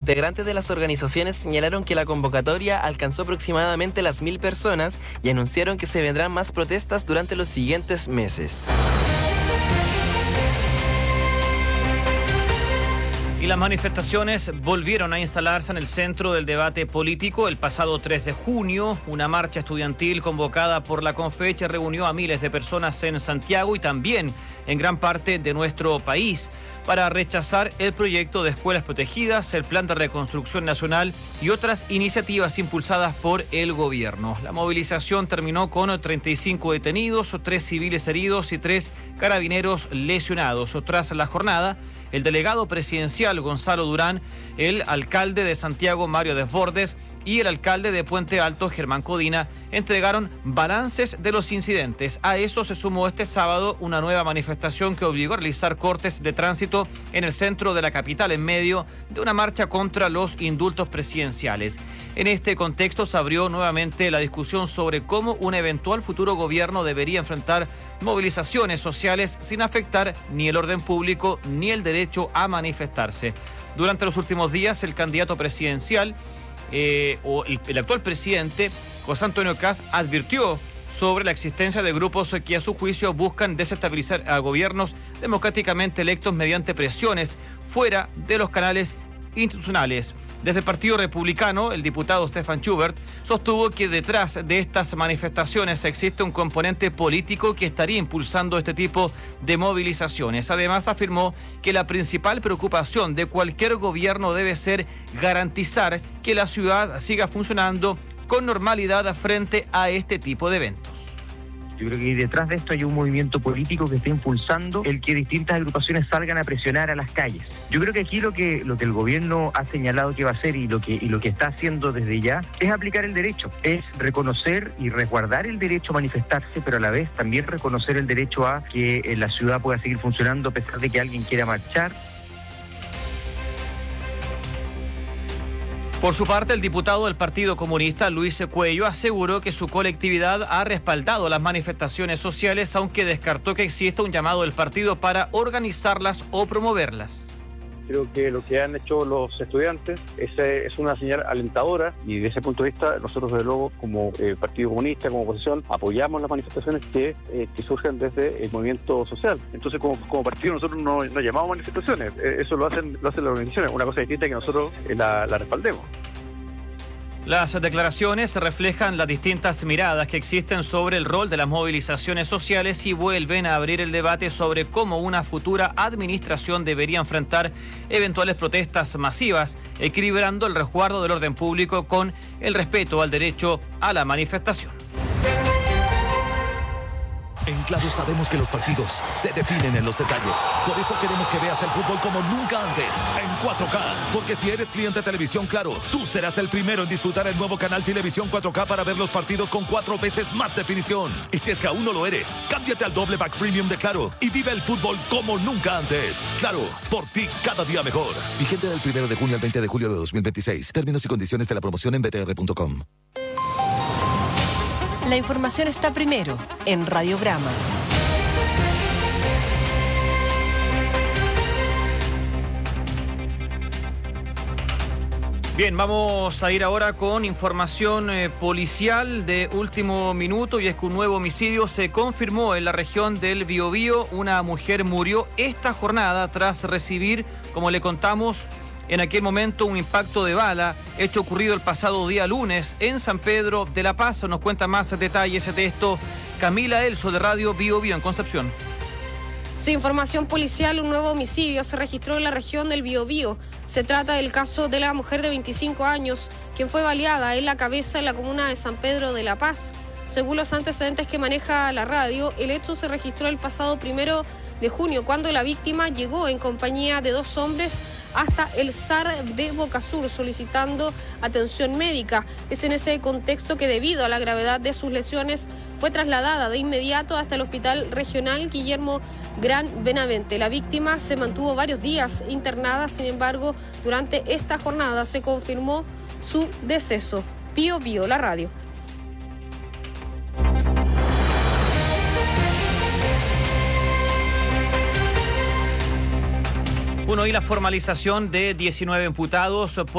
integrantes de las organizaciones señalaron que la convocatoria alcanzó aproximadamente las 1.000 personas y anunciaron que se vendrán más protestas durante los siguientes meses. Y las manifestaciones volvieron a instalarse en el centro del debate político. El pasado 3 de junio, una marcha estudiantil convocada por la Confeche reunió a miles de personas en Santiago y también en gran parte de nuestro país para rechazar el proyecto de escuelas protegidas, el Plan de Reconstrucción Nacional y otras iniciativas impulsadas por el gobierno. La movilización terminó con 35 detenidos, 3 civiles heridos y 3 carabineros lesionados. Tras la jornada, el delegado presidencial Gonzalo Durán, el alcalde de Santiago Mario Desbordes y el alcalde de Puente Alto Germán Codina entregaron balances de los incidentes. A eso se sumó este sábado una nueva manifestación que obligó a realizar cortes de tránsito en el centro de la capital en medio de una marcha contra los indultos presidenciales. En este contexto se abrió nuevamente la discusión sobre cómo un eventual futuro gobierno debería enfrentar movilizaciones sociales sin afectar ni el orden público ni el derecho a manifestarse. Durante los últimos días, el candidato presidencial el actual presidente, José Antonio Kast, advirtió sobre la existencia de grupos que a su juicio buscan desestabilizar a gobiernos democráticamente electos mediante presiones fuera de los canales institucionales. Desde el Partido Republicano, el diputado Stefan Schubert sostuvo que detrás de estas manifestaciones existe un componente político que estaría impulsando este tipo de movilizaciones. Además, afirmó que la principal preocupación de cualquier gobierno debe ser garantizar que la ciudad siga funcionando con normalidad frente a este tipo de eventos. Yo creo que detrás de esto hay un movimiento político que está impulsando el que distintas agrupaciones salgan a presionar a las calles. Yo creo que aquí lo que el gobierno ha señalado que va a hacer y lo que está haciendo desde ya es aplicar el derecho, es reconocer y resguardar el derecho a manifestarse, pero a la vez también reconocer el derecho a que la ciudad pueda seguir funcionando a pesar de que alguien quiera marchar. Por su parte, el diputado del Partido Comunista, Luis Cuello, aseguró que su colectividad ha respaldado las manifestaciones sociales, aunque descartó que exista un llamado del partido para organizarlas o promoverlas. Creo que lo que han hecho los estudiantes es una señal alentadora y desde ese punto de vista nosotros desde luego como Partido Comunista, como oposición, apoyamos las manifestaciones que surgen desde el movimiento social. Entonces como partido nosotros no llamamos manifestaciones, eso lo hacen las organizaciones, una cosa distinta es que nosotros la respaldemos. Las declaraciones reflejan las distintas miradas que existen sobre el rol de las movilizaciones sociales y vuelven a abrir el debate sobre cómo una futura administración debería enfrentar eventuales protestas masivas, equilibrando el resguardo del orden público con el respeto al derecho a la manifestación. En Claro sabemos que los partidos se definen en los detalles. Por eso queremos que veas el fútbol como nunca antes, en 4K. Porque si eres cliente de Televisión Claro, tú serás el primero en disfrutar el nuevo canal Televisión 4K para ver los partidos con 4 veces más definición. Y si es que aún no lo eres, cámbiate al doble back premium de Claro y vive el fútbol como nunca antes. Claro, por ti cada día mejor. Vigente del 1 de junio al 20 de julio de 2026. Términos y condiciones de la promoción en btr.com. La información está primero en Radiograma. Bien, vamos a ir ahora con información policial de último minuto y es que un nuevo homicidio se confirmó en la región del Biobío. Una mujer murió esta jornada tras recibir, como le contamos, en aquel momento un impacto de bala, hecho ocurrido el pasado día lunes en San Pedro de la Paz. Nos cuenta más detalles de esto Camila Elso de Radio Biobío en Concepción. Sí, información policial, un nuevo homicidio se registró en la región del Biobío. Se trata del caso de la mujer de 25 años, quien fue baleada en la cabeza en la comuna de San Pedro de la Paz. Según los antecedentes que maneja la radio, el hecho se registró el pasado 1 de junio, cuando la víctima llegó en compañía de 2 hombres hasta el SAR de Boca Sur solicitando atención médica. Es en ese contexto que, debido a la gravedad de sus lesiones, fue trasladada de inmediato hasta el Hospital Regional Guillermo Gran Benavente. La víctima se mantuvo varios días internada, sin embargo, durante esta jornada se confirmó su deceso. Biobío, la radio. Bueno, y la formalización de 19 imputados